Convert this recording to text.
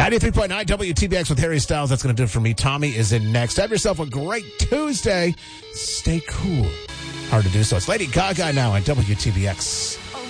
93.9 WTBX with Harry Styles. That's going to do it for me. Tommy is in next. Have yourself a great Tuesday. Stay cool. Hard to do so. It's Lady Gaga now on WTBX.